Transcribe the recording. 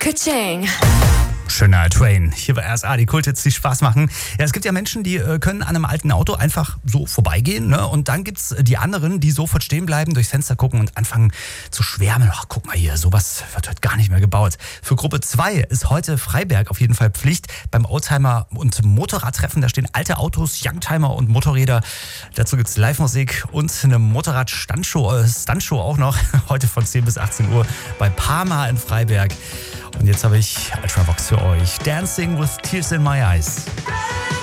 Ka-ching. Schöner Train. Hier bei RSA, die Kulthits, die Spaß machen. Ja, es gibt ja Menschen, die können an einem alten Auto einfach so vorbeigehen, ne? Und dann gibt's die anderen, die sofort stehen bleiben, durchs Fenster gucken und anfangen zu schwärmen. Ach, guck mal hier, sowas wird heute gar nicht mehr gebaut. Für Gruppe 2 ist heute Freiberg auf jeden Fall Pflicht. Beim Oldtimer- und Motorradtreffen, da stehen alte Autos, Youngtimer und Motorräder. Dazu gibt's Live-Musik und eine Motorrad-Stuntshow auch noch. Heute von 10 bis 18 Uhr bei Parma in Freiberg. Und jetzt habe ich Ultravox für euch. Dancing with Tears in My Eyes.